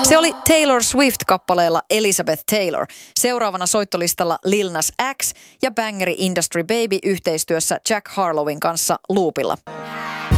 Se oli Taylor Swift-kappaleella Elizabeth Taylor. Seuraavana soittolistalla Lil Nas X ja bangeri Industry Baby yhteistyössä Jack Harlowin kanssa Loopilla.